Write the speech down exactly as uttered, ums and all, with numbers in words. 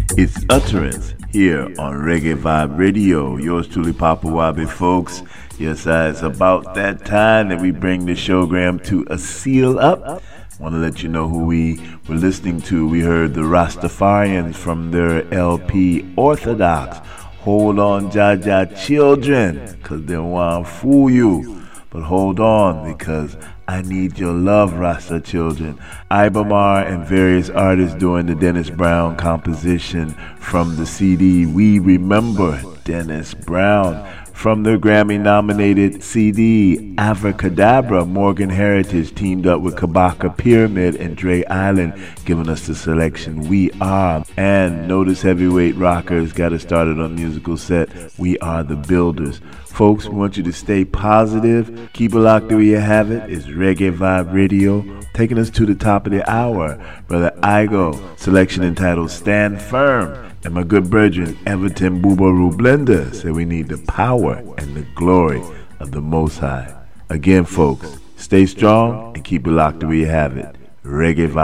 It's Utterance here on Reggae Vibe Radio. Yours truly, Papa Wabi, folks. Yes, uh, it's about that time that we bring the showgram to a seal up. Want to let you know who we were listening to. We heard the Rastafarians from their L P Orthodox. Hold on, Jaja children, because they want to fool you. But hold on, because I need your love, Rasta children. Ibamar and various artists doing the Dennis Brown composition from the C D We Remember Dennis Brown. From their Grammy-nominated C D, Avracadabra, Morgan Heritage teamed up with Kabaka Pyramid and Dre Island, giving us the selection We Are. And Notice Heavyweight Rockers got us started on musical set, We Are the Builders. Folks, we want you to stay positive. Keep it locked where you have it. It's Reggae Vibe Radio, taking us to the top of the hour. Brother Igo, selection entitled Stand Firm. And my good brethren, Everton Boobaroo Blender, said we need the power and the glory of the Most High. Again, folks, stay strong and keep it locked where you have it. Reggae Vibe.